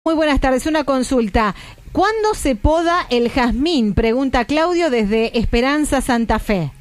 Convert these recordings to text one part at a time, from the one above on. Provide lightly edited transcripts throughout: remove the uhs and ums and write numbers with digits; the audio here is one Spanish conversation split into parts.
Muy buenas tardes, una consulta. ¿Cuándo se poda el jazmín? Pregunta Claudio desde Esperanza, Santa Fe.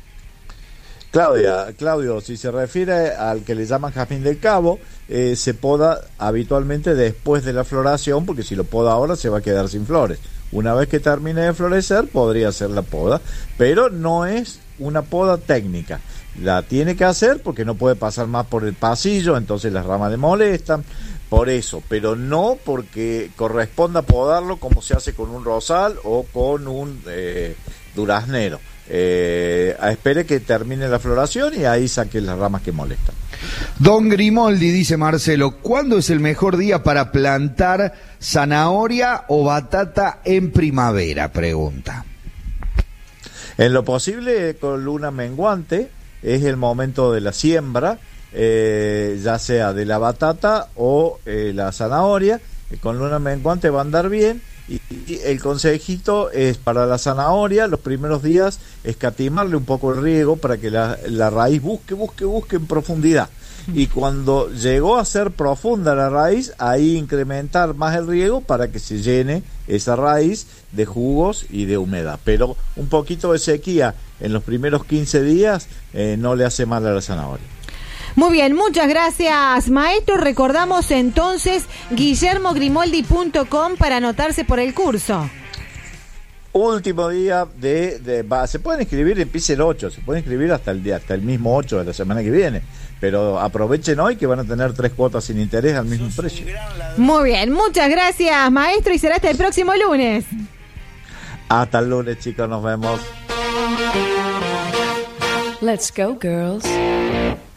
Claudio, si se refiere al que le llaman jazmín del Cabo, se poda habitualmente después de la floración, porque si lo poda ahora se va a quedar sin flores. Una vez que termine de florecer, podría hacer la poda, pero no es una poda técnica. La tiene que hacer porque no puede pasar más por el pasillo, entonces las ramas le molestan, por eso, pero no porque corresponda podarlo como se hace con un rosal o con un duraznero. Espere que termine la floración y ahí saque las ramas que molestan. Don Grimoldi, dice Marcelo, ¿cuándo es el mejor día para plantar zanahoria o batata en primavera? Pregunta. En lo posible con luna menguante es el momento de la siembra, ya sea de la batata o la zanahoria. Con luna menguante va a andar bien. Y el consejito es para la zanahoria, los primeros días escatimarle un poco el riego para que la raíz busque en profundidad. Y cuando llegó a ser profunda la raíz, ahí incrementar más el riego para que se llene esa raíz de jugos y de humedad. Pero un poquito de sequía en los primeros 15 días no le hace mal a la zanahoria. Muy bien, muchas gracias, maestro. Recordamos entonces guillermogrimoldi.com para anotarse por el curso. Último día se pueden inscribir, empieza el 8, se pueden inscribir hasta el mismo 8 de la semana que viene, pero aprovechen hoy que van a tener 3 cuotas sin interés al mismo precio. Muy bien, muchas gracias, maestro, y será hasta el próximo lunes. Hasta el lunes, chicos, nos vemos. Let's go, girls.